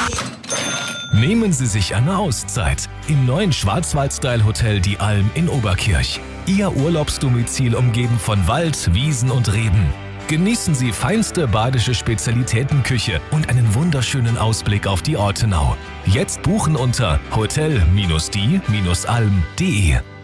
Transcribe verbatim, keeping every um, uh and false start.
Nehmen Sie sich eine Auszeit im neuen Schwarzwald-Style-Hotel Die Alm in Oberkirch. Ihr Urlaubsdomizil umgeben von Wald, Wiesen und Reben. Genießen Sie feinste badische Spezialitätenküche und einen wunderschönen Ausblick auf die Ortenau. Jetzt buchen unter hotel die alm punkt de.